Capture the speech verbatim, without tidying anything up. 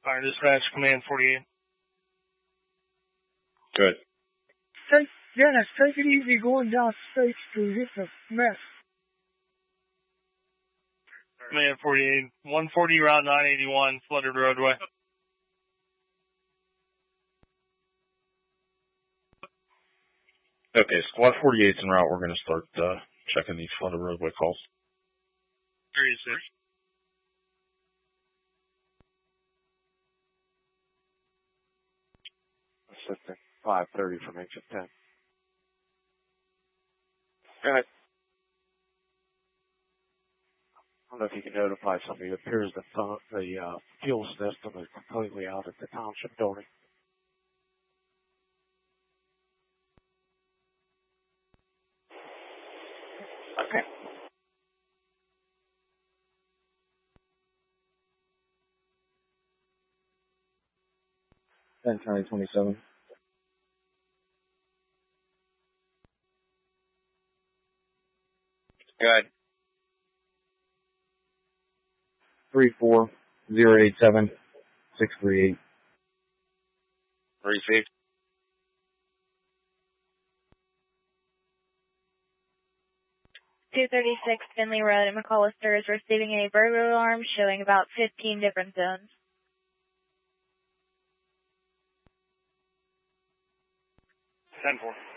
Fire dispatch, command forty-eight. Good. Take, Dennis, take it easy going down State Street. It's a mess. Command forty-eight, one forty Route nine eighty-one, flooded roadway. Okay, Squad forty-eight's en route. We're going to start uh, checking these flooded roadway calls. thirty-six. Assistant five thirty from H F ten. Go ahead. I don't know if you can notify somebody. It appears the, phone, the uh, fuel system is completely out at the township building. Okay. ten County twenty-seven. Good. three four zero eight seven six three eight. Received. two thirty-six Finley Road in McAllister is receiving a burglar alarm showing about fifteen different zones. ten four.